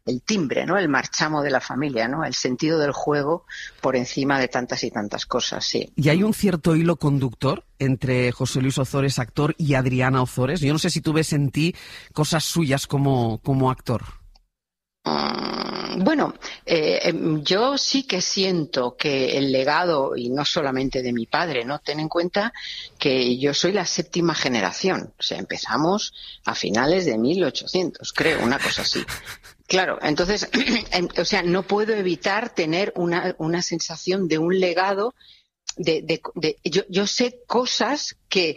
el timbre, ¿no? El marchamo de la familia, ¿no? El sentido del juego por encima de tantas y tantas cosas, sí. ¿Y hay un cierto hilo conductor entre José Luis Ozores, actor, y Adriana Ozores? Yo no sé si tú ves en ti cosas suyas como actor. Bueno, yo sí que siento que el legado, y no solamente de mi padre, ¿no? Ten en cuenta que yo soy la 7ª generación, o sea, empezamos a finales de 1800, creo, una cosa así. Claro, entonces, o sea, no puedo evitar tener una sensación de un legado. Yo sé cosas que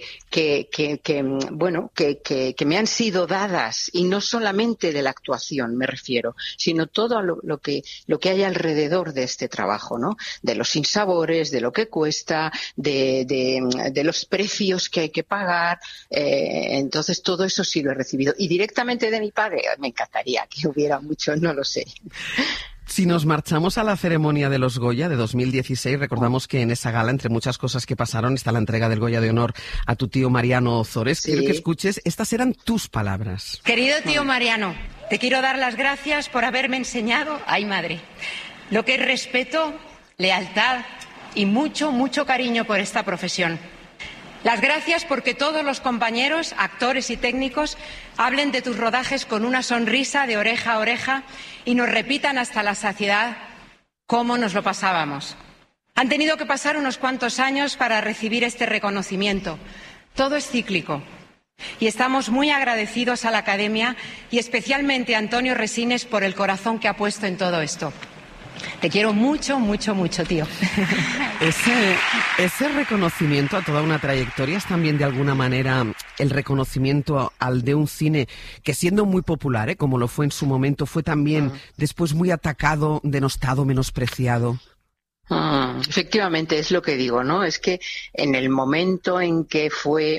me han sido dadas, y no solamente de la actuación me refiero, sino todo lo que hay alrededor de este trabajo, ¿no? De los sinsabores, de lo que cuesta, de los precios que hay que pagar. Entonces todo eso sí lo he recibido. Y directamente de mi padre, me encantaría que hubiera mucho, no lo sé. Si nos marchamos a la ceremonia de los Goya de 2016, recordamos que en esa gala, entre muchas cosas que pasaron, está la entrega del Goya de honor a tu tío Mariano Ozores. Sí. Quiero que escuches, estas eran tus palabras. Querido tío Mariano, te quiero dar las gracias por haberme enseñado, ay madre, lo que es respeto, lealtad y mucho, mucho cariño por esta profesión. Las gracias porque todos los compañeros, actores y técnicos hablen de tus rodajes con una sonrisa de oreja a oreja y nos repitan hasta la saciedad cómo nos lo pasábamos. Han tenido que pasar unos cuantos años para recibir este reconocimiento. Todo es cíclico. Y estamos muy agradecidos a la Academia y especialmente a Antonio Resines por el corazón que ha puesto en todo esto. Te quiero mucho, mucho, mucho, tío. Ese reconocimiento a toda una trayectoria es también de alguna manera el reconocimiento al de un cine que, siendo muy popular, como lo fue en su momento, fue también después muy atacado, denostado, menospreciado. Efectivamente, es lo que digo, ¿no? Es que en el momento en que fue,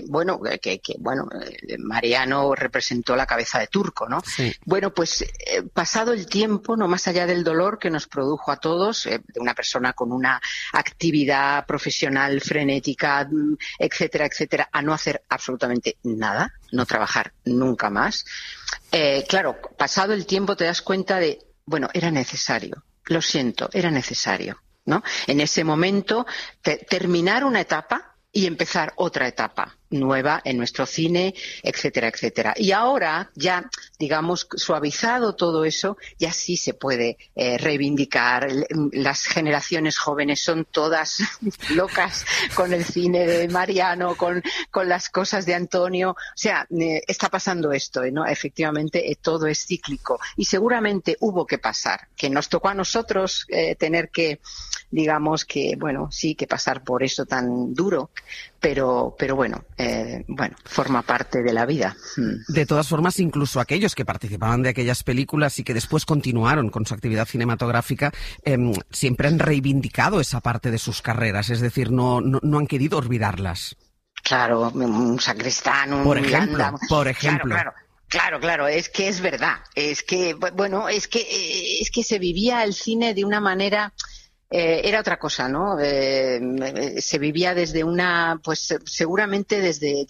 Mariano representó la cabeza de Turco, ¿no? Sí. Bueno, pues pasado el tiempo, no más allá del dolor que nos produjo a todos, de una persona con una actividad profesional frenética, etcétera, etcétera, a no hacer absolutamente nada, no trabajar nunca más. Claro, pasado el tiempo te das cuenta de, bueno, era necesario, lo siento, era necesario, ¿no? En ese momento, terminar una etapa y empezar otra etapa nueva en nuestro cine, etcétera, etcétera. Y ahora, ya, digamos, suavizado todo eso, ya sí se puede reivindicar. Las generaciones jóvenes son todas locas con el cine de Mariano, con las cosas de Antonio. O sea, está pasando esto, ¿no? Efectivamente, todo es cíclico. Y seguramente hubo que pasar, que nos tocó a nosotros tener que, digamos que, bueno, sí, que pasar por eso tan duro, pero bueno, forma parte de la vida. De todas formas, incluso aquellos que participaban de aquellas películas y que después continuaron con su actividad cinematográfica, siempre han reivindicado esa parte de sus carreras, es decir, no han querido olvidarlas. Claro, un Sacristán, un Miranda, por ejemplo. Claro, es que es verdad, es que, bueno, es que se vivía el cine de una manera... era otra cosa, ¿no? Se vivía desde una, pues seguramente desde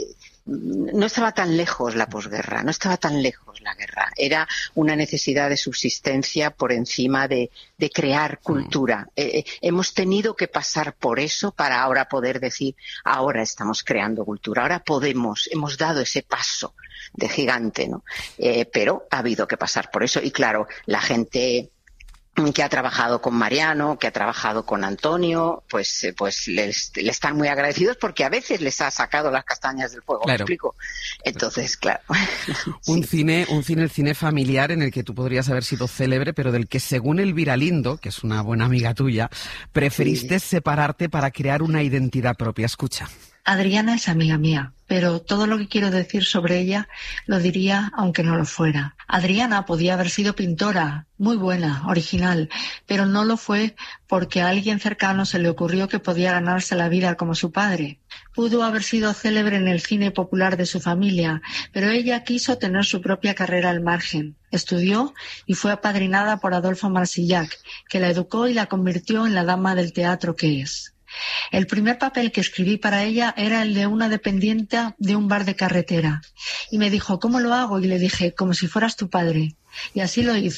no estaba tan lejos la posguerra, no estaba tan lejos la guerra. Era una necesidad de subsistencia por encima de crear cultura. Hemos tenido que pasar por eso para ahora poder decir, ahora estamos creando cultura, ahora hemos dado ese paso de gigante, ¿no? Pero ha habido que pasar por eso. Y claro, la gente que ha trabajado con Mariano, que ha trabajado con Antonio, pues le están muy agradecidos porque a veces les ha sacado las castañas del fuego, claro. ¿Me explico? Entonces, claro. Un cine familiar en el que tú podrías haber sido célebre, pero del que, según Elvira Lindo, que es una buena amiga tuya, preferiste separarte para crear una identidad propia. Escucha. Adriana es amiga mía, pero todo lo que quiero decir sobre ella lo diría aunque no lo fuera. Adriana podía haber sido pintora, muy buena, original, pero no lo fue porque a alguien cercano se le ocurrió que podía ganarse la vida como su padre. Pudo haber sido célebre en el cine popular de su familia, pero ella quiso tener su propia carrera al margen. Estudió y fue apadrinada por Adolfo Marsillac, que la educó y la convirtió en la dama del teatro que es. El primer papel que escribí para ella era el de una dependiente de un bar de carretera. Y me dijo, ¿cómo lo hago? Y le dije, como si fueras tu padre. Y así lo hizo.